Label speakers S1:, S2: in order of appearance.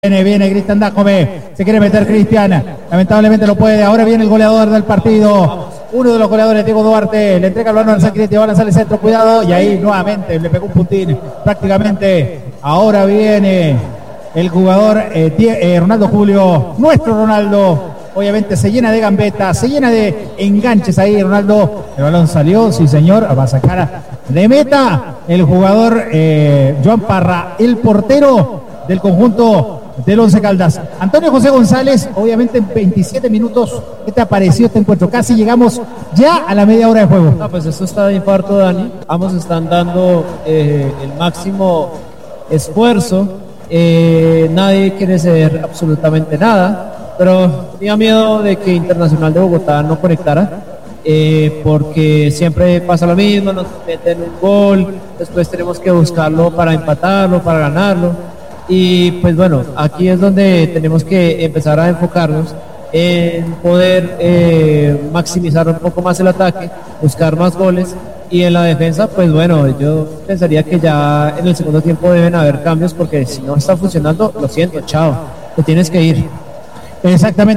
S1: Viene Cristian Dájome, se quiere meter Cristian, lamentablemente no puede. Ahora viene el goleador del partido, uno de los goleadores, Diego Duarte, le entrega el balón al San Cristian, va a lanzar el centro, cuidado, y ahí nuevamente le pegó un puntín prácticamente. Ahora viene el jugador Ronaldo Julio, nuestro Ronaldo, obviamente se llena de gambetas, se llena de enganches ahí Ronaldo. El balón salió, sí señor, va a sacar de meta el jugador Joan Parra, el portero del conjunto del Once Caldas. Antonio José González, obviamente en 27 minutos, ¿qué te ha parecido este encuentro? Casi llegamos ya a la media hora de juego.
S2: No, pues esto está de infarto, Dani. Ambos están dando el máximo esfuerzo. Nadie quiere ceder absolutamente nada, pero tenía miedo de que Internacional de Bogotá no conectara, porque siempre pasa lo mismo, nos meten un gol, después tenemos que buscarlo para empatarlo, para ganarlo. Y pues bueno, aquí es donde tenemos que empezar a enfocarnos en poder maximizar un poco más el ataque, buscar más goles, y en la defensa, pues bueno, yo pensaría que ya en el segundo tiempo deben haber cambios, porque si no está funcionando, lo siento, chao, te tienes que ir.
S1: Exactamente.